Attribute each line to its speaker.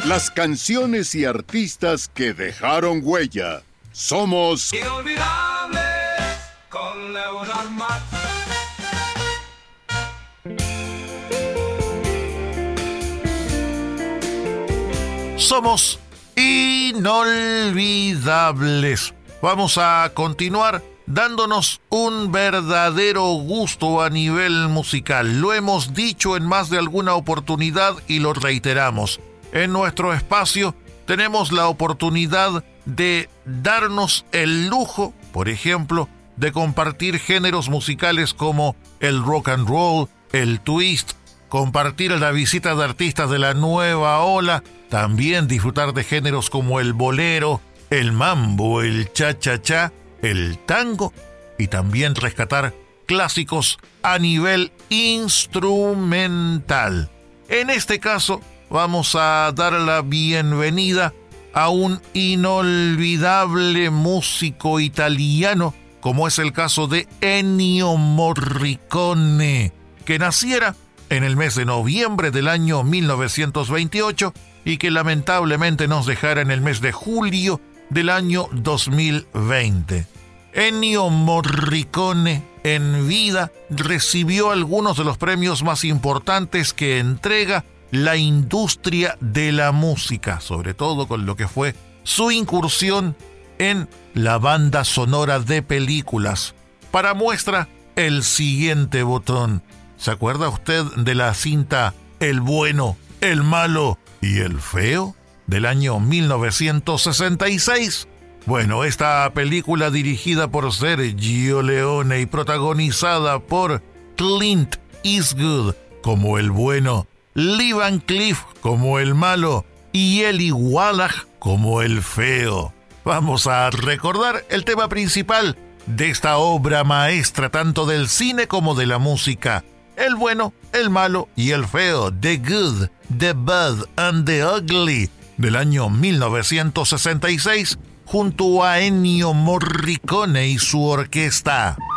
Speaker 1: Las canciones y artistas que dejaron huella. Somos
Speaker 2: Inolvidables con Leonardo.
Speaker 3: Somos inolvidables. Vamos a continuar dándonos un verdadero gusto a nivel musical. Lo hemos dicho en más de alguna oportunidad y lo reiteramos. En nuestro espacio tenemos la oportunidad de darnos el lujo, por ejemplo, de compartir géneros musicales como el rock and roll, el twist, compartir la visita de artistas de la nueva ola, también disfrutar de géneros como el bolero, el mambo, el cha-cha-cha, el tango y también rescatar clásicos a nivel instrumental. En este caso, vamos a dar la bienvenida a un inolvidable músico italiano, como es el caso de Ennio Morricone, que naciera en el mes de noviembre del año 1928 y que lamentablemente nos dejara en el mes de julio del año 2020. Ennio Morricone, en vida, recibió algunos de los premios más importantes que entrega la industria de la música, sobre todo con lo que fue su incursión en la banda sonora de películas. Para muestra, el siguiente botón. ¿Se acuerda usted de la cinta El bueno, el malo y el feo del año 1966? Bueno, esta película dirigida por Sergio Leone y protagonizada por Clint Eastwood como el bueno, Lee Van Cleef como el malo y Eli Wallach como el feo. Vamos a recordar el tema principal de esta obra maestra tanto del cine como de la música. El bueno, el malo y el feo, The Good, The Bad and The Ugly, del año 1966, junto a Ennio Morricone y su orquesta.